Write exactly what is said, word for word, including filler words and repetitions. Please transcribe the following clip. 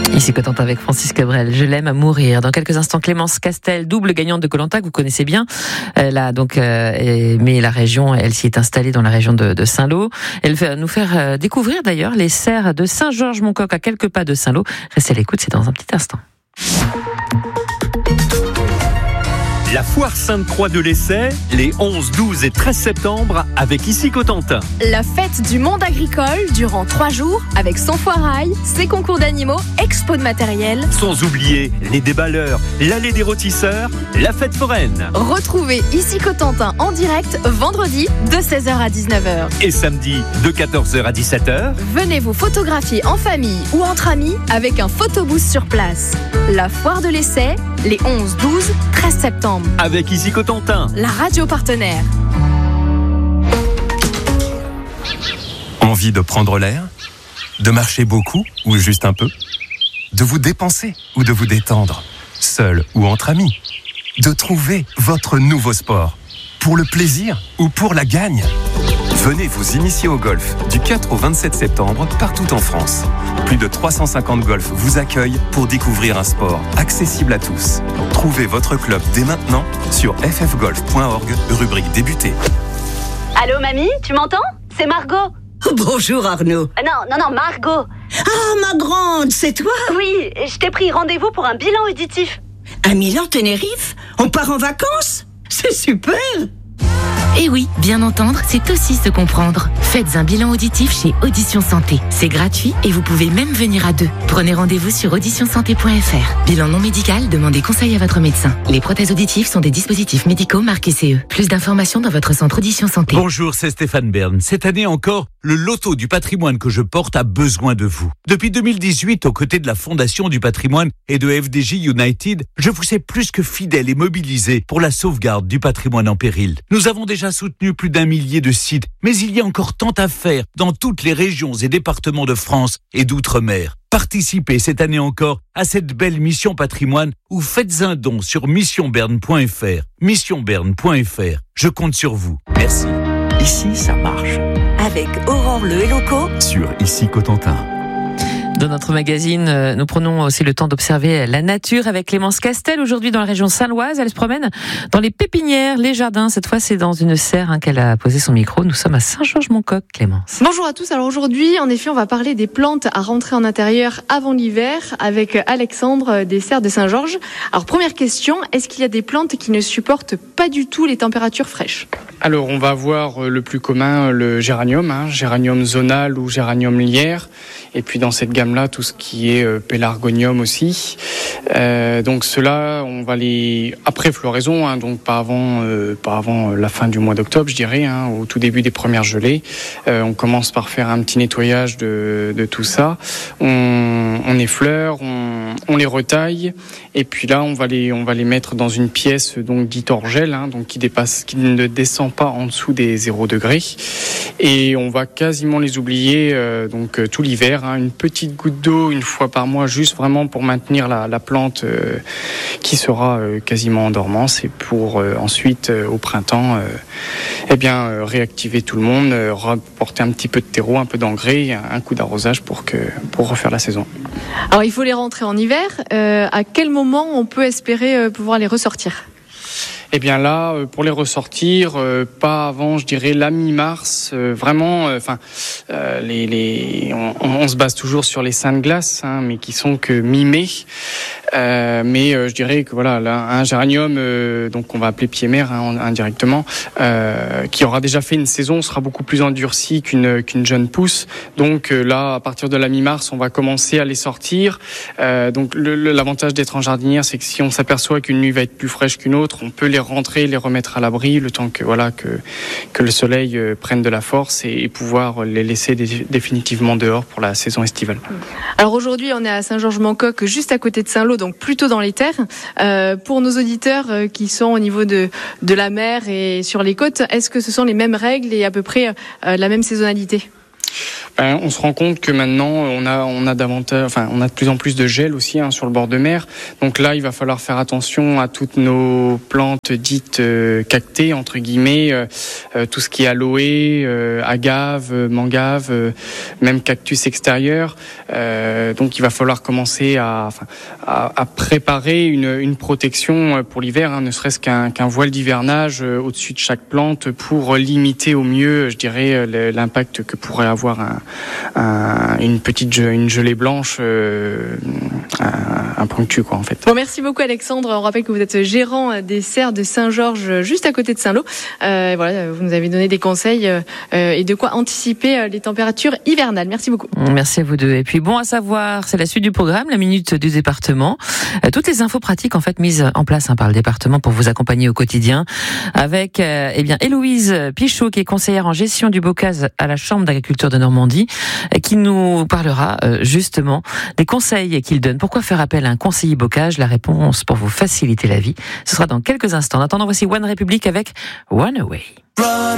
Ici Cotentin avec Francis Cabrel, je l'aime à mourir. Dans quelques instants, Clémence Castel, double gagnante de Koh-Lanta que vous connaissez bien. Elle a donc euh, aimé la région, elle s'y est installée dans la région de, de Saint-Lô. Elle va nous faire euh, découvrir d'ailleurs les serres de Saint-Georges-Moncoq à quelques pas de Saint-Lô. Restez à l'écoute, c'est dans un petit instant. La foire Sainte-Croix de l'Essai, les onze, douze et treize septembre, avec Ici Cotentin. La fête du monde agricole durant trois jours, avec son foirail, ses concours d'animaux, expo de matériel. Sans oublier les déballeurs, l'allée des rôtisseurs, la fête foraine. Retrouvez Ici Cotentin en direct vendredi de seize heures à dix-neuf heures. Et samedi de quatorze heures à dix-sept heures. Venez vous photographier en famille ou entre amis avec un photobooth sur place. La foire de l'Essai, les onze, douze, treize septembre. Avec Ici Cotentin, la radio partenaire. Envie de prendre l'air? De marcher beaucoup ou juste un peu? De vous dépenser ou de vous détendre? Seul ou entre amis? De trouver votre nouveau sport? Pour le plaisir ou pour la gagne? Venez vous initier au golf du quatre au vingt-sept septembre partout en France. Plus de trois cent cinquante golfs vous accueillent pour découvrir un sport accessible à tous. Trouvez votre club dès maintenant sur f f golf point org, rubrique débuter. Allô mamie, tu m'entends? C'est Margot. Bonjour Arnaud. Euh, non, non, non, Margot. Ah, ma grande, c'est toi? Oui, je t'ai pris rendez-vous pour un bilan auditif. Un Milan Tenerife? On part en vacances? C'est super! Et oui, bien entendre, c'est aussi se comprendre. Faites un bilan auditif chez Audition Santé. C'est gratuit et vous pouvez même venir à deux. Prenez rendez-vous sur audition santé point f r. Bilan non médical, demandez conseil à votre médecin. Les prothèses auditives sont des dispositifs médicaux marqués C E. Plus d'informations dans votre centre Audition Santé. Bonjour, c'est Stéphane Bern. Cette année encore, le loto du patrimoine que je porte a besoin de vous. Depuis deux mille dix-huit, aux côtés de la Fondation du patrimoine et de F D J United, je vous sais plus que fidèle et mobilisé pour la sauvegarde du patrimoine en péril. Nous avons déjà soutenu plus d'un millier de sites, mais il y a encore tant à faire dans toutes les régions et départements de France et d'outre-mer. Participez cette année encore à cette belle mission patrimoine ou faites un don sur mission berne point f r. mission berne point f r. Je compte sur vous. Merci. Ici, ça marche. Avec Aurore Le Loco sur Ici Cotentin. Dans notre magazine, nous prenons aussi le temps d'observer la nature avec Clémence Castel. Aujourd'hui, dans la région saint-loise, elle se promène dans les pépinières, les jardins. Cette fois, c'est dans une serre hein, qu'elle a posé son micro. Nous sommes à Saint-Georges-Moncoq, Clémence. Bonjour à tous. Alors aujourd'hui, en effet, on va parler des plantes à rentrer en intérieur avant l'hiver avec Alexandre des serres de Saint-Georges. Alors première question, est-ce qu'il y a des plantes qui ne supportent pas du tout les températures fraîches ? Alors on va avoir le plus commun, le géranium, hein, géranium zonal ou géranium lierre. Et puis dans cette gamme-là, tout ce qui est euh, pélargonium aussi. Euh, donc ceux-là, on va les après floraison, hein, donc pas avant, euh, pas avant la fin du mois d'octobre, je dirais, hein, au tout début des premières gelées. Euh, on commence par faire un petit nettoyage de, de tout ça. On, on effleure, on, on les retaille, et puis là, on va les, on va les mettre dans une pièce donc dite hors gel, hein, donc qui dépasse, qui ne descend pas en dessous des zéro degré, et on va quasiment les oublier euh, donc euh, tout l'hiver. Hein, une petite goutte d'eau une fois par mois, juste vraiment pour maintenir la, la plante euh, qui sera euh, quasiment en dormance, et pour euh, ensuite euh, au printemps euh, eh bien euh, réactiver tout le monde, euh, rapporter un petit peu de terreau, un peu d'engrais, un coup d'arrosage pour que pour refaire la saison. Alors il faut les rentrer en hiver. Euh, à quel moment on peut espérer euh, pouvoir les ressortir ? Eh bien là, pour les ressortir, euh, pas avant, je dirais la mi-mars. Euh, vraiment, enfin, euh, euh, les, les, on, on se base toujours sur les seins de glace, hein, mais qui sont que mi-mai. Euh, mais euh, je dirais que voilà, là, un géranium, euh, donc on va appeler pied-mère hein, indirectement, euh, qui aura déjà fait une saison, sera beaucoup plus endurci qu'une qu'une jeune pousse. Donc euh, là, à partir de la mi-mars, on va commencer à les sortir. Euh, donc le, le, l'avantage d'être en jardinière, c'est que si on s'aperçoit qu'une nuit va être plus fraîche qu'une autre, on peut les rentrer, les remettre à l'abri, le temps que voilà que que le soleil euh, prenne de la force, et, et pouvoir les laisser dé- définitivement dehors pour la saison estivale. Alors aujourd'hui, on est à Saint-Georges-Moncoq, juste à côté de Saint-Lô, donc plutôt dans les terres. Euh, pour nos auditeurs euh, qui sont au niveau de de la mer et sur les côtes, est-ce que ce sont les mêmes règles et à peu près euh, la même saisonnalité ? Ben, on se rend compte que maintenant on a on a davantage, enfin on a de plus en plus de gel aussi hein, sur le bord de mer. Donc là, il va falloir faire attention à toutes nos plantes dites euh, cactées entre guillemets, euh, euh, tout ce qui est aloe, euh, agave, mangave, euh, même cactus extérieur. Euh, donc il va falloir commencer à, enfin, à, à préparer une, une protection pour l'hiver, hein, ne serait-ce qu'un, qu'un voile d'hivernage euh, au-dessus de chaque plante pour limiter au mieux, je dirais, l'impact que pourrait avoir un Un, une petite une gelée blanche euh, un, un ponctu quoi en fait. Bon, merci beaucoup Alexandre. On rappelle que vous êtes gérant des serres de Saint-Georges, juste à côté de Saint-Lô. Euh, voilà, vous nous avez donné des conseils euh, et de quoi anticiper les températures hivernales. Merci beaucoup. Merci à vous deux. Et puis bon à savoir, c'est la suite du programme, la minute du département. Euh, toutes les infos pratiques en fait mises en place hein, par le département pour vous accompagner au quotidien. Avec euh, eh bien Héloïse Pichot qui est conseillère en gestion du bocage à la Chambre d'agriculture de Normandie, qui nous parlera euh, justement des conseils qu'il donne. Pourquoi faire appel à un conseiller bocage? La réponse pour vous faciliter la vie. Ce sera dans quelques instants. En attendant, voici One Republic avec One Away.